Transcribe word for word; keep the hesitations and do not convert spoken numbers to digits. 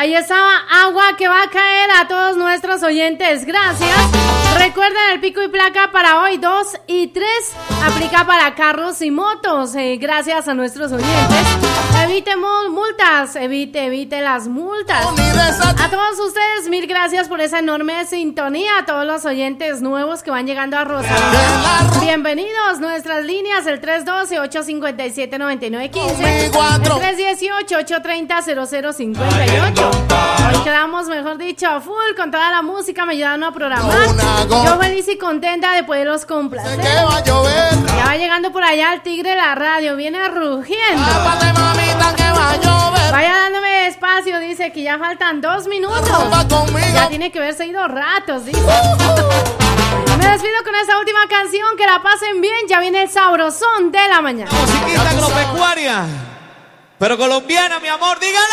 Ahí estaba agua que va a caer a todos nuestros oyentes. Gracias. Recuerden el pico y placa para hoy dos y tres. Aplica para carros y motos. Eh, gracias a nuestros oyentes. Evite multas. Evite, evite las multas. A todos ustedes, mil gracias por esa enorme sintonía. A todos los oyentes nuevos que van llegando a Rosarito. Bienvenidos. Nuestras líneas, el tres uno dos, ocho cinco siete, nueve nueve uno cinco. El tres uno ocho, ocho tres cero, cero cero cinco ocho. Hoy quedamos, mejor dicho, a full con toda la música, me ayudaron a programar. Yo feliz y contenta de poderlos complacer. Ya va llegando por allá el tigre de la radio, viene rugiendo. Vaya dándome espacio, dice que ya faltan dos minutos. Ya tiene que haberse ido ratos, dice. Me despido con esta última canción, que la pasen bien, ya viene el sabrosón de la mañana. Musiquita agropecuaria, pero colombiana, mi amor, dígalo.